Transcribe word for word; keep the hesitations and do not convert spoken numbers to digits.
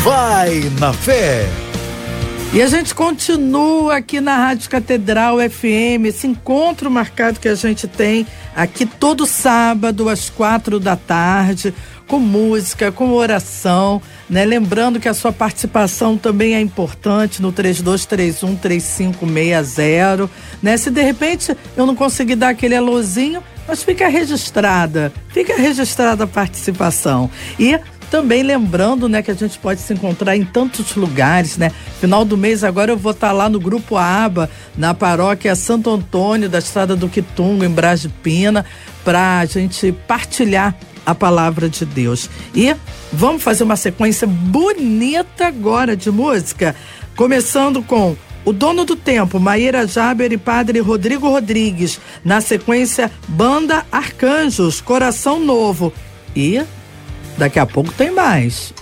Vai na Fé. E a gente continua aqui na Rádio Catedral F M, esse encontro marcado que a gente tem aqui todo sábado às quatro da tarde, com música, com oração, né? Lembrando que a sua participação também é importante no três dois três um, três cinco seis zero, né? Se de repente eu não conseguir dar aquele alôzinho, mas fica registrada, fica registrada a participação. E também lembrando, né, que a gente pode se encontrar em tantos lugares, né? Final do mês agora eu vou estar lá no Grupo Aba, na paróquia Santo Antônio da Estrada do Quitungo, em Braz de Pina, pra gente partilhar a palavra de Deus. E vamos fazer uma sequência bonita agora de música, começando com O Dono do Tempo, Maíra Jaber e Padre Rodrigo Rodrigues. Na sequência, Banda Arcanjos, Coração Novo. E daqui a pouco tem mais.